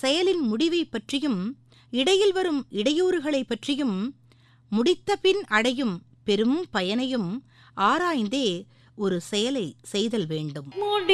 செயலின் முடிவைப் பற்றியும் இடையில் வரும் இடையூறுகளைப் பற்றியும் முடித்தபின் அடையும் பெரும் பயனையும் ஆராய்ந்தே ஒரு செயலை செய்தல் வேண்டும்.